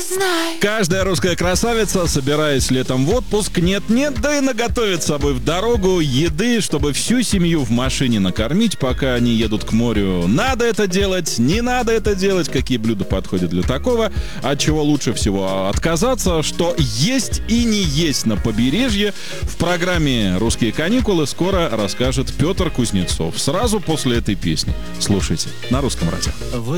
знай. Каждая русская красавица, собираясь летом в отпуск, нет-нет, да и наготовит с собой в дорогу еды, чтобы всю семью в машине накормить, пока они едут к морю. Надо это делать, не надо это делать, какие блюда подходят для такого, от чего лучше всего отказаться, что есть и не есть на побережье. В программе «Русские каникулы» скоро расскажет Петр Кузнецов. Сразу после этой песни. Слушайте на Русском радио.